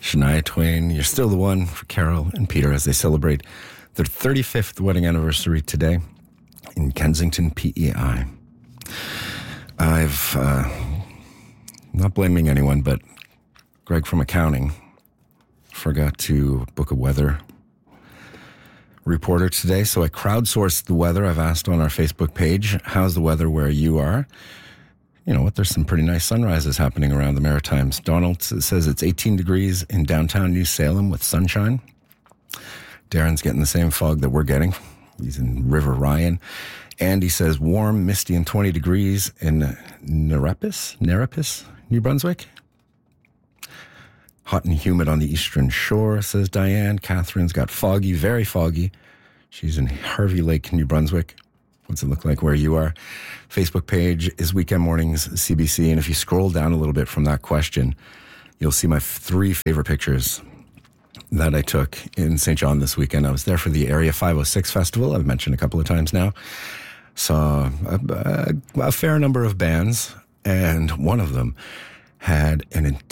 Shania Twain, You're Still the One for Carol and Peter as they celebrate their 35th wedding anniversary today in Kensington, PEI. I've, not blaming anyone, but Greg from accounting forgot to book a weather reporter today, so I crowdsourced the weather. I've asked on our Facebook page, how's the weather where you are? You know what, there's some pretty nice sunrises happening around the Maritimes. Donald says it's 18 degrees in downtown New Salem with sunshine. Darren's getting the same fog that we're getting. He's in River Ryan. Andy says warm, misty, and 20 degrees in Nerepis, New Brunswick. Hot and humid on the eastern shore, says Diane. Catherine's got foggy, very foggy. She's in Harvey Lake, New Brunswick. What's it look like where you are? Facebook page is Weekend Mornings CBC. And if you scroll down a little bit from that question, you'll see my 3 favorite pictures that I took in St. John this weekend. I was there for the Area 506 Festival. I've mentioned a couple of times now. Saw a fair number of bands, and one of them had an